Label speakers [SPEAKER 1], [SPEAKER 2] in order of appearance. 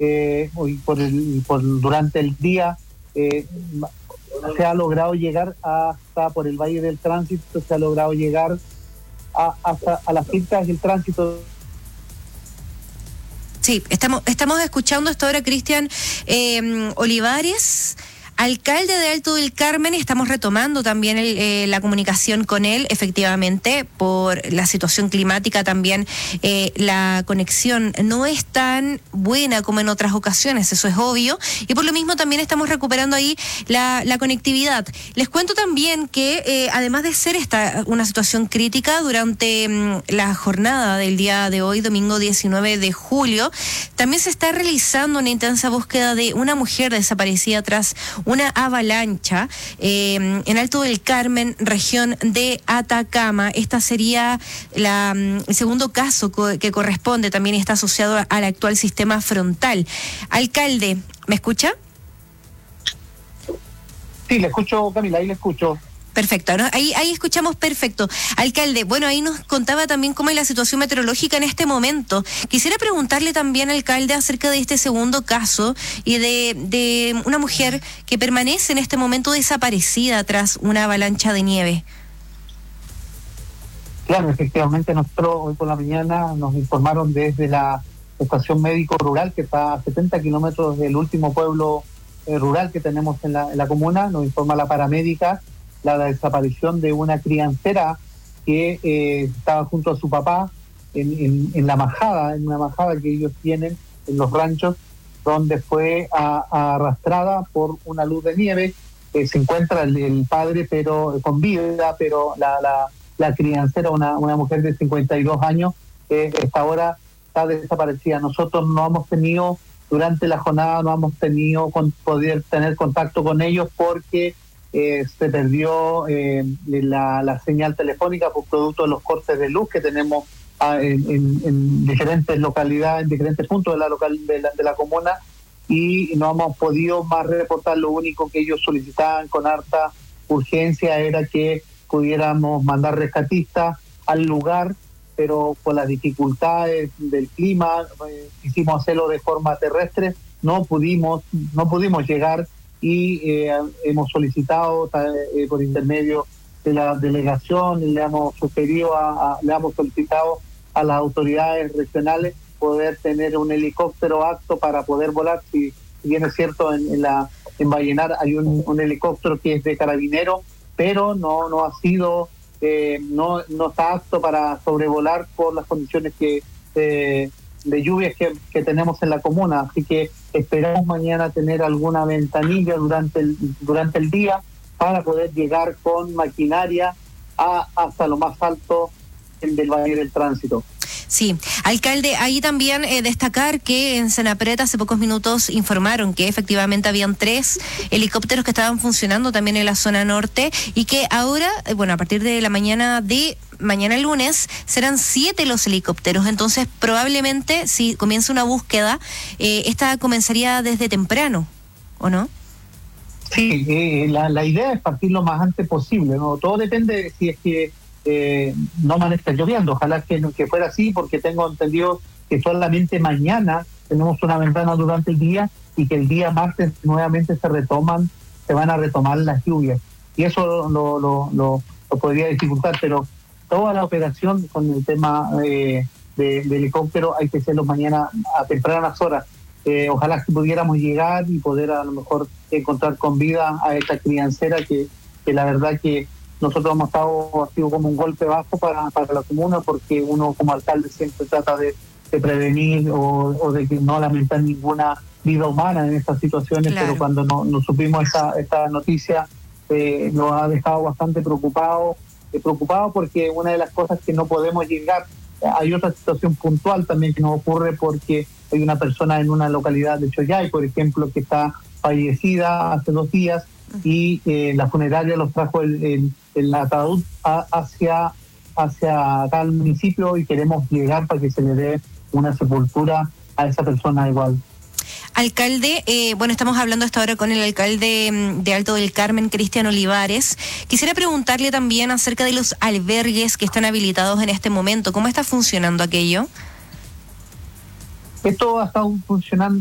[SPEAKER 1] hoy durante el día se ha logrado llegar hasta por el Valle del Tránsito, se ha logrado llegar hasta a las pistas del tránsito.
[SPEAKER 2] Sí, estamos escuchando hasta ahora Cristian Olivares, alcalde de Alto del Carmen. Estamos retomando también la comunicación con él, efectivamente, por la situación climática también. La conexión no es tan buena como en otras ocasiones, eso es obvio, y por lo mismo también estamos recuperando ahí la conectividad. Les cuento también que además de ser esta una situación crítica durante la jornada del día de hoy, domingo 19 de julio, también se está realizando una intensa búsqueda de una mujer desaparecida tras una avalancha en Alto del Carmen, región de Atacama. Esta sería el segundo caso que corresponde, también está asociado al actual sistema frontal. Alcalde, ¿me escucha?
[SPEAKER 1] Sí, le escucho, Camila, ahí le escucho.
[SPEAKER 2] Perfecto, ¿no? Ahí escuchamos perfecto. Alcalde, bueno, ahí nos contaba también cómo es la situación meteorológica en este momento. Quisiera preguntarle también, alcalde, acerca de este segundo caso y de una mujer que permanece en este momento desaparecida tras una avalancha de nieve.
[SPEAKER 1] Claro, efectivamente, nosotros hoy por la mañana nos informaron desde la estación médico rural, que está a 70 kilómetros del último pueblo rural que tenemos en la comuna. Nos informa la paramédica la desaparición de una criancera que estaba junto a su papá en la majada, en una majada que ellos tienen en los ranchos, donde fue arrastrada por una luz de nieve. Se encuentra el padre pero con vida, pero la criancera, una mujer de 52 años, esta ahora está desaparecida. Nosotros no hemos tenido, durante la jornada, no hemos tenido poder tener contacto con ellos porque se perdió la señal telefónica por producto de los cortes de luz que tenemos en diferentes localidades, en diferentes puntos de la comuna, y no hemos podido más reportar. Lo único que ellos solicitaban con harta urgencia era que pudiéramos mandar rescatistas al lugar, pero por las dificultades del clima quisimos hacerlo de forma terrestre, no pudimos llegar, y hemos solicitado por intermedio de la delegación, le hemos solicitado a las autoridades regionales poder tener un helicóptero apto para poder volar. Si bien es cierto, en Vallenar hay un helicóptero que es de Carabineros, pero no ha sido, no está apto para sobrevolar por las condiciones de lluvias que tenemos en la comuna. Así que esperamos mañana tener alguna ventanilla durante el día para poder llegar con maquinaria hasta lo más alto del Valle del Tránsito.
[SPEAKER 2] Sí, alcalde, ahí también destacar que en Senapred hace pocos minutos informaron que efectivamente habían 3 helicópteros que estaban funcionando también en la zona norte, y que ahora, a partir de la mañana lunes, serán 7 los helicópteros. Entonces, probablemente, si comienza una búsqueda, esta comenzaría desde temprano, ¿o no?
[SPEAKER 1] Sí, la idea es partir lo más antes posible, ¿no? Todo depende de si es que no amanezca lloviendo. Ojalá que fuera así, porque tengo entendido que solamente mañana tenemos una ventana durante el día, y que el día martes nuevamente se van a retomar las lluvias, y eso lo podría dificultar. Pero toda la operación con el tema de helicóptero hay que hacerlo mañana a tempranas horas. Ojalá que pudiéramos llegar y poder a lo mejor encontrar con vida a esta criancera que la verdad que nosotros ha sido como un golpe bajo para la comuna, porque uno como alcalde siempre trata de prevenir o de que no lamentar ninguna vida humana en estas situaciones. Claro. Pero cuando nos supimos esta noticia, nos ha dejado bastante preocupado porque una de las cosas que no podemos llegar, hay otra situación puntual también que nos ocurre, porque hay una persona en una localidad de Choyay, por ejemplo, que está fallecida hace 2 días, y la funeraria los trajo el ataúd hacia acá al municipio, y queremos llegar para que se le dé una sepultura a esa persona igual.
[SPEAKER 2] Alcalde, estamos hablando hasta ahora con el alcalde de Alto del Carmen, Cristian Olivares. Quisiera preguntarle también acerca de los albergues que están habilitados en este momento. ¿Cómo está funcionando aquello?
[SPEAKER 1] Esto ha estado funcionando